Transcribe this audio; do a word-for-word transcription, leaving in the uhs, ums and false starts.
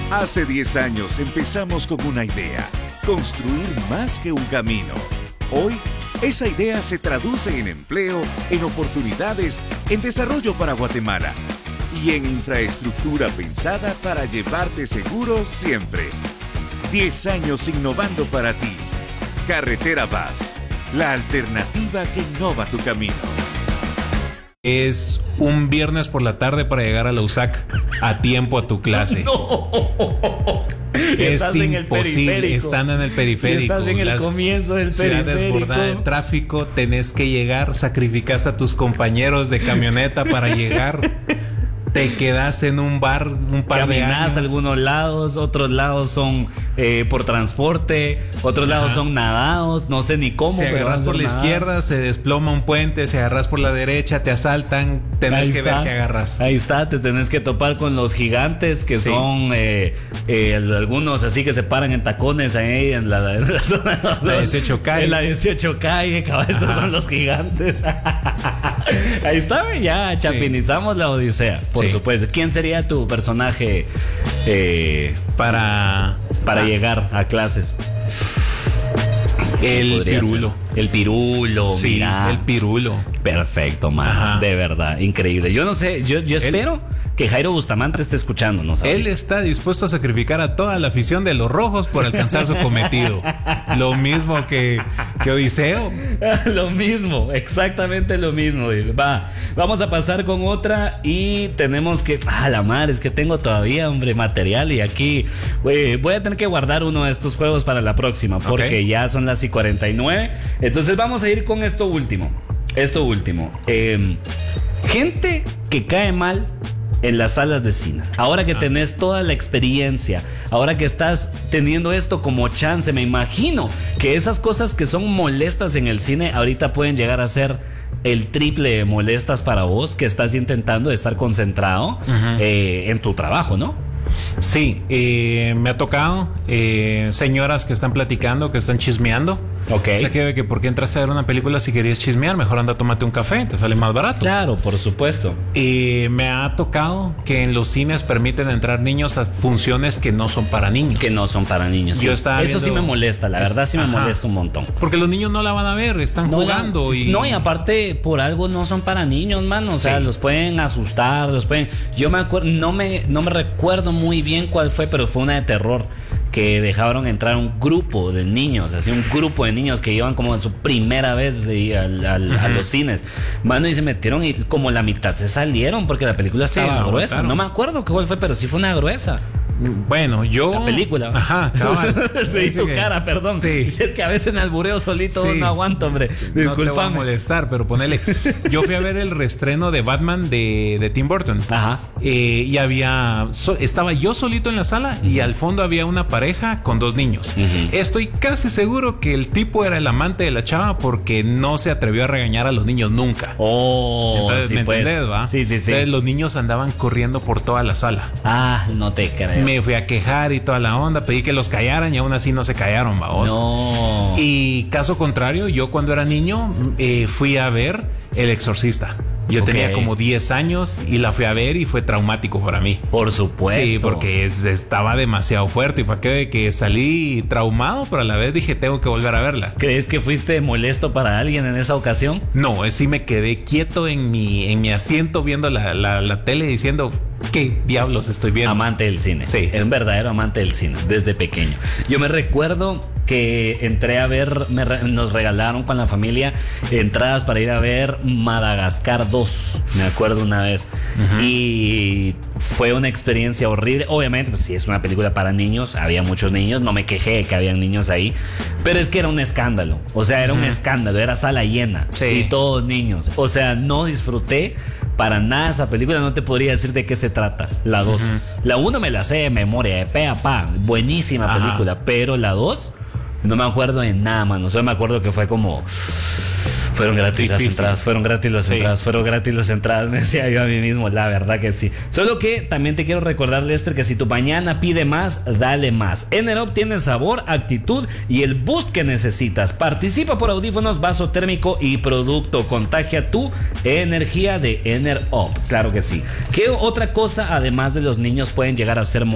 Hace diez años empezamos con una idea, construir más que un camino. Hoy, esa idea se traduce en empleo, en oportunidades, en desarrollo para Guatemala y en infraestructura pensada para llevarte seguro siempre. diez años innovando para ti. Carretera Vaz, la alternativa que innova tu camino. Es un viernes por la tarde para llegar a la U S A C a tiempo a tu clase. No. Es Estás en el imposible, periférico. están en el periférico. Estás en el Las comienzo del ciudad periférico. desbordada de tráfico, tenés que llegar, sacrificaste a tus compañeros de camioneta para llegar. Te quedas en un bar un par de años. Caminas a algunos lados, otros lados son eh, por transporte, otros lados Ajá. son nadados, no sé ni cómo. Si pero agarras van a por ser la nadados. izquierda, se desploma un puente. Si agarras por la derecha, te asaltan. Tenés Ahí que está. ver qué agarras. Ahí está, te tenés que topar con los gigantes que Sí. son eh, eh, algunos así que se paran en tacones ahí en la, en la zona. La dieciocho calle. En la dieciocho calle, cabrón, estos Ajá. son los gigantes. Ahí está, ya chapinizamos la odisea, por Sí. supuesto. ¿Quién sería tu personaje eh, Para, para ah, llegar a clases? el Podría pirulo. ser. El pirulo, Sí, mira. el pirulo. Perfecto, man. Ajá. De verdad, increíble. Yo no sé, yo, yo espero que Jairo Bustamante esté escuchando, ¿no sabes? Él está dispuesto a sacrificar a toda la afición de los rojos por alcanzar su cometido. Lo mismo que, que Odiseo. Lo mismo, exactamente lo mismo. Va, vamos a pasar con otra y tenemos que... Ah, la madre, es que tengo todavía, hombre, material y aquí... Güey, voy a tener que guardar uno de estos juegos para la próxima porque Ok. ya son las y cuarenta y nueve. Entonces vamos a ir con esto último. Esto último. Eh, gente que cae mal en las salas de cines. Ahora que Ah. tenés toda la experiencia, ahora que estás teniendo esto como chance, me imagino que esas cosas que son molestas en el cine ahorita pueden llegar a ser el triple de molestas para vos que estás intentando estar concentrado eh, en tu trabajo, ¿no? Sí, eh, me ha tocado eh, señoras que están platicando, que están chismeando. Ok. O sea, que, que ¿por qué entraste a ver una película si querías chismear? Mejor anda, tómate un café, te sale más barato. Claro, por supuesto. Eh, me ha tocado que en los cines permiten entrar niños a funciones que no son para niños. Que no son para niños. Yo sí. estaba Eso sí viendo- me molesta, la verdad sí me Ajá. molesta un montón. Porque los niños no la van a ver, están No, jugando. la- y... no, y aparte, por algo no son para niños, mano. O Sí. sea, los pueden asustar, los pueden. Yo me acuerdo, no me, no me recuerdo muy bien cuál fue, pero fue una de terror. Que dejaron entrar un grupo de niños, así un grupo de niños que iban como en su primera vez eh, al- al- a los cines. Mano, y se metieron y como la mitad se salieron porque la película Sí, estaba no gruesa. aguantaron. No me acuerdo cuál fue, pero sí fue una gruesa. Bueno, yo... La película. Ajá, cabal. Veí Dice tu que- cara, perdón. Sí. Es que a veces me albureo solito, Sí. no aguanto, hombre. No te voy a Disculpame. molestar, pero ponele. Yo fui a ver el reestreno de Batman de, de Tim Burton. Ajá. Eh, y había. so- estaba yo solito en la sala y al fondo había una pareja con dos niños. Ujú. Estoy casi seguro que el tipo era el amante de la chava porque no se atrevió a regañar a los niños nunca. Oh, Entonces, sí, ¿me pues. entendés, va? Sí, sí, sí. Entonces, los niños andaban corriendo por toda la sala. Ah, no te creo. Me fui a quejar y toda la onda. Pedí que los callaran y aún así no se callaron, vaos. No. Y caso contrario, yo cuando era niño eh, fui a ver El Exorcista. Yo Ok. tenía como diez años y la fui a ver y fue traumático para mí. Por supuesto. Sí, porque es- estaba demasiado fuerte y fue que, que salí traumado, pero a la vez dije, tengo que volver a verla. ¿Crees que fuiste molesto para alguien en esa ocasión? No, es sí me quedé quieto en mi, en mi asiento viendo la, la, la tele diciendo, ¿qué diablos estoy viendo? Amante del cine. Sí. Es un verdadero amante del cine, desde pequeño. Yo me recuerdo que entré a ver, me re- nos regalaron con la familia entradas para ir a ver Madagascar dos. Me acuerdo una vez. Ujú. Y fue una experiencia horrible. Obviamente, pues sí, es una película para niños. Había muchos niños. No me quejé de que habían niños ahí. Pero es que era un escándalo. O sea, era un escándalo. Era sala llena. Sí. Y todos niños. O sea, no disfruté para nada esa película. No te podría decir de qué se trata. La dos. La uno me la sé de memoria, de pe a pa. Buenísima Ajá. película. Pero la dos no me acuerdo de nada, mano. Solo me acuerdo que fue como... Fueron gratis las Difícil. entradas, fueron gratis las Sí. entradas, fueron gratis las entradas, me decía yo a mí mismo, la verdad que sí. Solo que también te quiero recordar, Lester, que si tu mañana pide más, dale más. Enerop tiene sabor, actitud y el boost que necesitas. Participa por audífonos, vaso térmico y producto. Contagia tu energía de Enerop, claro que sí. ¿Qué otra cosa, además de los niños, pueden llegar a ser